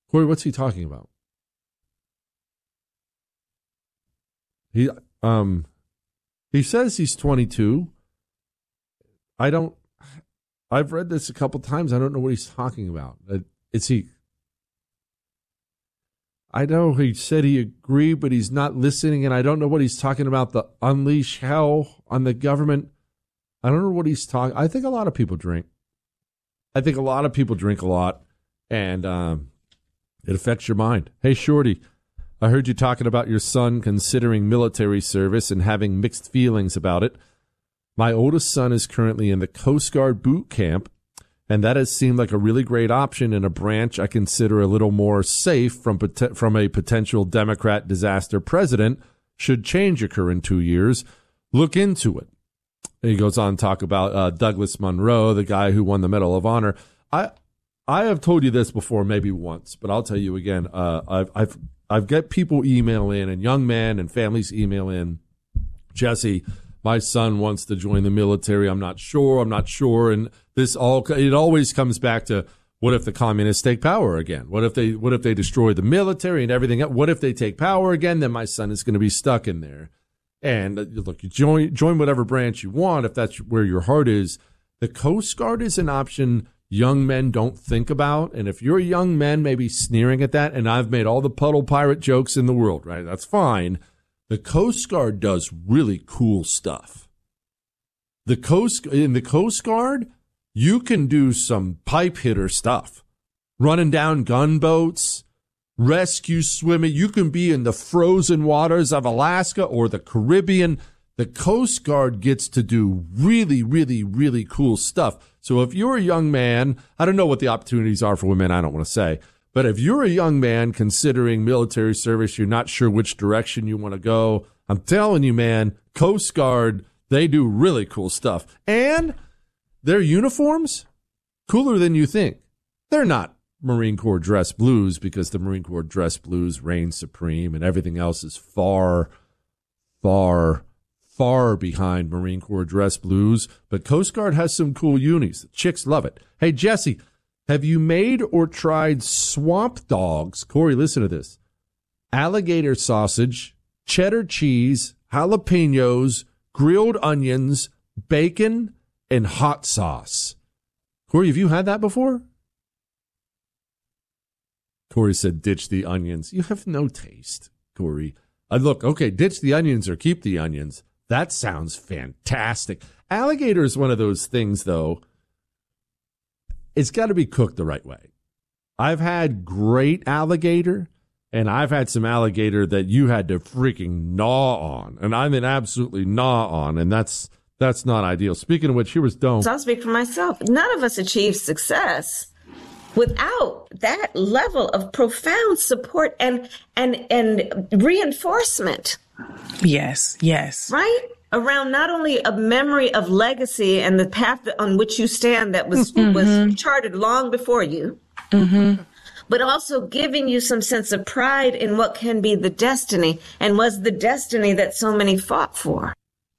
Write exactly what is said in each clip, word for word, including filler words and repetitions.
Corey, what's he talking about? He um he says he's twenty-two. I don't I've read this a couple times. I don't know what he's talking about. Is he I know he said he agreed, but he's not listening, and I don't know what he's talking about, the unleash hell on the government. I don't know what he's talking. I think a lot of people drink. I think a lot of people drink a lot, and um, it affects your mind. Hey, Shorty, I heard you talking about your son considering military service and having mixed feelings about it. My oldest son is currently in the Coast Guard boot camp, and that has seemed like a really great option in a branch I consider a little more safe from from a potential Democrat disaster president should change occur in two years. Look into it. And he goes on to talk about uh, Douglas Munro, the guy who won the Medal of Honor. I I have told you this before, maybe once, but I'll tell you again. Uh, I've I've I've got people email in, and young men and families email in. Jesse, my son wants to join the military. I'm not sure. I'm not sure. And this all it always comes back to, what if the communists take power again? What if they what if they destroy the military and everything? What if they take power again? Then my son is going to be stuck in there. And uh, look, you join join whatever branch you want if that's where your heart is. The Coast Guard is an option young men don't think about. And if you're a young man maybe sneering at that, and I've made all the puddle pirate jokes in the world, right? That's fine. The Coast Guard does really cool stuff. The Coast in the Coast Guard, you can do some pipe hitter stuff, running down gunboats, rescue swimming. You can be in the frozen waters of Alaska or the Caribbean. The Coast Guard gets to do really, really, really cool stuff. So if you're a young man, I don't know what the opportunities are for women, I don't want to say, but if you're a young man considering military service, you're not sure which direction you want to go, I'm telling you, man, Coast Guard, they do really cool stuff. And their uniforms, cooler than you think. They're not Marine Corps dress blues, because the Marine Corps dress blues reign supreme and everything else is far, far, far behind Marine Corps dress blues. But Coast Guard has some cool unis. The chicks love it. Hey, Jesse, have you made or tried swamp dogs? Corey, listen to this. Alligator sausage, cheddar cheese, jalapenos, grilled onions, bacon, and hot sauce. Corey, have you had that before? Corey said, ditch the onions. You have no taste, Corey. Uh, look, okay, ditch the onions or keep the onions. That sounds fantastic. Alligator is one of those things, though. It's got to be cooked the right way. I've had great alligator, and I've had some alligator that you had to freaking gnaw on. And I mean absolutely gnaw on, and that's that's not ideal. Speaking of which, here was Dome. So I'll speak for myself. None of us achieve success without that level of profound support and and and reinforcement. Yes, yes. Right? Around not only a memory of legacy and the path on which you stand that was mm-hmm. was charted long before you, mm-hmm. but also giving you some sense of pride in what can be the destiny and was the destiny that so many fought for.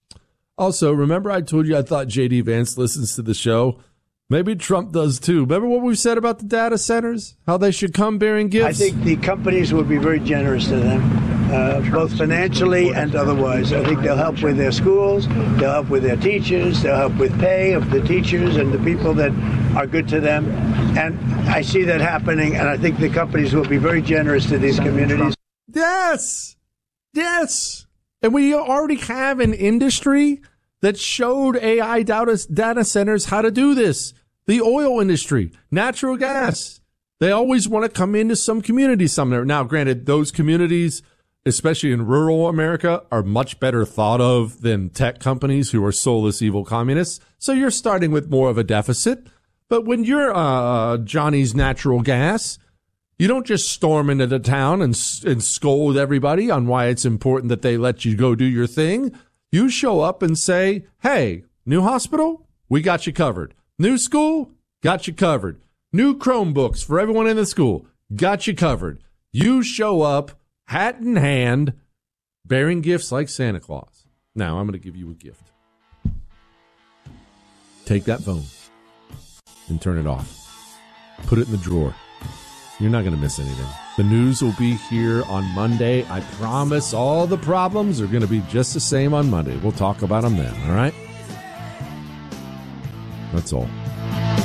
Also, remember I told you I thought J D Vance listens to the show? Maybe Trump does too. Remember what we said about the data centers? How they should come bearing gifts? I think the companies will be very generous to them, uh, both financially and otherwise. I think they'll help with their schools, they'll help with their teachers, they'll help with pay of the teachers and the people that are good to them. And I see that happening, and I think the companies will be very generous to these communities. Yes, yes. And we already have an industry that showed A I data, data centers how to do this. The oil industry, natural gas. They always want to come into some communities somewhere. Now, granted, those communities, especially in rural America, are much better thought of than tech companies who are soulless evil communists. So you're starting with more of a deficit. But when you're uh, Johnny's Natural Gas, you don't just storm into the town and, and scold everybody on why it's important that they let you go do your thing. You show up and say, hey, new hospital? We got you covered. New school? Got you covered. New Chromebooks for everyone in the school? Got you covered. You show up, hat in hand, bearing gifts like Santa Claus. Now, I'm going to give you a gift. Take that phone and turn it off. Put it in the drawer. You're not going to miss anything. The news will be here on Monday. I promise all the problems are going to be just the same on Monday. We'll talk about them then, all right? That's all.